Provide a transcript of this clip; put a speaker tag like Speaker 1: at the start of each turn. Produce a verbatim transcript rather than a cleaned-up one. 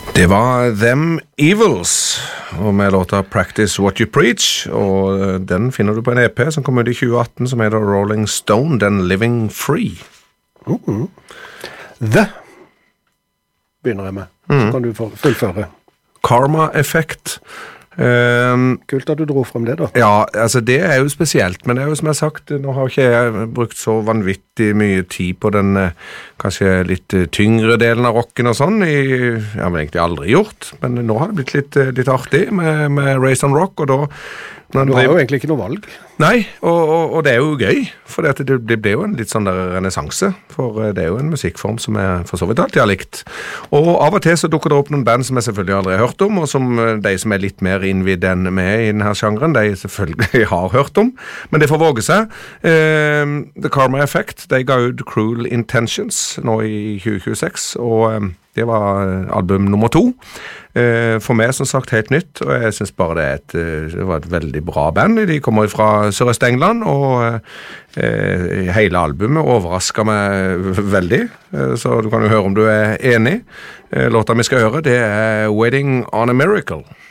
Speaker 1: Det var Them Evils, og med låta Practice What You Preach, og den finner du på en E P som kom ut i tjue atten, som heter Rolling Stone, Den Living Free.
Speaker 2: Uh-uh. The begynner jeg med, mm. så kan du fullføre.
Speaker 1: Karma Effect. Um,
Speaker 2: Kult at du dro frem det da.
Speaker 1: Ja, altså det er jo spesielt, men det er jo som jeg har sagt, nå har ikke jeg brukt så vanvittig mye tid på den kanskje litt tyngre delen av rocken og sånn, i, jeg har vel egentlig aldri gjort, men nå har det blitt litt, litt artig med, med Race on Rock, og da
Speaker 2: du har jo egentlig ikke noe valg.
Speaker 1: Nei, og, og, og det er jo gøy, for det, det ble jo en litt sånn der renessanse, for det er jo en musikkform som jeg for så vidt alltid har likt. Og av og til så dukker det opp noen band som jeg selvfølgelig aldri har hørt om, og som de som er litt mer innvidd enn med i denne sjangeren, de selvfølgelig har hørt om, men det får våge seg. Uh, The Karma Effect, de ga ut Cruel Intentions nå i tjue tjueseks, og uh, det var album nummer to. For meg som sagt helt nytt, og jeg synes bare det, er et, det var et veldig bra band. De kommer fra Sørøst-England, og eh, hele albumet overrasket meg veldig, så du kan jo høre om du er enig. Låta vi skal høre, det er Wedding on a Miracle.